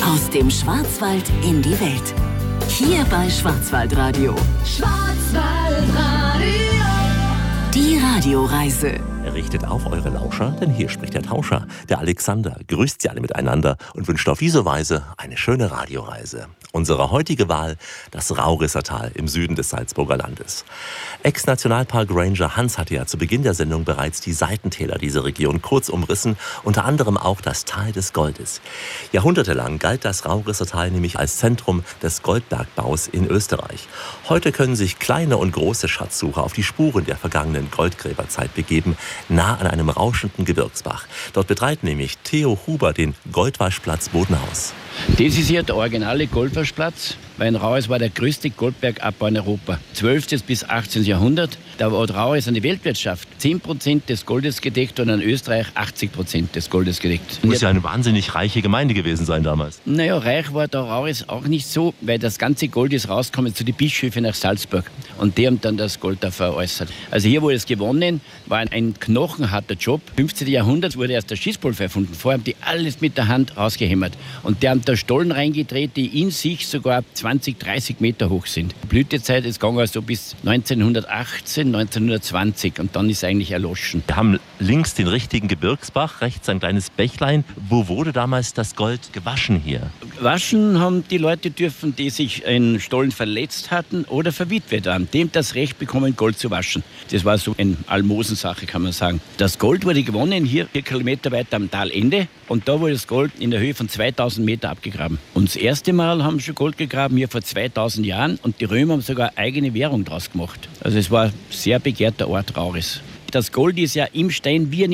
Aus dem Schwarzwald in die Welt. Hier bei Schwarzwaldradio. Schwarzwaldradio. Die Radioreise. Richtet auf eure Lauscher, denn hier spricht der Tauscher, der Alexander, grüßt sie alle miteinander und wünscht auf diese Weise eine schöne Radioreise. Unsere heutige Wahl, das Raurissertal im Süden des Salzburger Landes. Ex-Nationalpark Ranger Hans hatte ja zu Beginn der Sendung bereits die Seitentäler dieser Region kurz umrissen, unter anderem auch das Tal des Goldes. Jahrhundertelang galt das Raurissertal nämlich als Zentrum des Goldbergbaus in Österreich. Heute können sich kleine und große Schatzsucher auf die Spuren der vergangenen Goldgräberzeit begeben, nah an einem rauschenden Gebirgsbach. Dort betreibt nämlich Theo Huber den Goldwaschplatz Bodenhaus. Das ist hier der originale Goldwaschplatz, weil in Rauris war der größte Goldbergabbau in Europa. 12. bis 18. Jahrhundert. Da war Rauris eine Weltwirtschaft. 10% des Goldes gedeckt und in Österreich 80% des Goldes gedeckt. Muss ja eine wahnsinnig reiche Gemeinde gewesen sein damals. Naja, reich war da Rauris auch nicht so, weil das ganze Gold ist rausgekommen zu den Bischöfen nach Salzburg. Und die haben dann das Gold da veräußert. Also hier wurde es gewonnen, war ein knochenharter Job. Im 15. Jahrhundert wurde erst der Schießpulver erfunden. Vorher haben die alles mit der Hand rausgehämmert. Und die haben da Stollen reingedreht, die in sich sogar 20, 30 Meter hoch sind. Die Blütezeit ist gegangen also bis 1918, 1920 und dann ist eigentlich erloschen. Wir haben links den richtigen Gebirgsbach, rechts ein kleines Bächlein. Wo wurde damals das Gold gewaschen hier? Waschen haben die Leute dürfen, die sich in Stollen verletzt hatten oder verwitwet waren. Die haben das Recht bekommen, Gold zu waschen. Das war so eine Almosensache, kann man sagen. Das Gold wurde gewonnen hier 4 Kilometer weiter am Talende und da wurde das Gold in der Höhe von 2000 Meter abgegraben. Und das erste Mal haben sie schon Gold gegraben hier vor 2000 Jahren und die Römer haben sogar eigene Währung draus gemacht. Also es war ein sehr begehrter Ort Rauris. Das Gold ist ja im Stein wie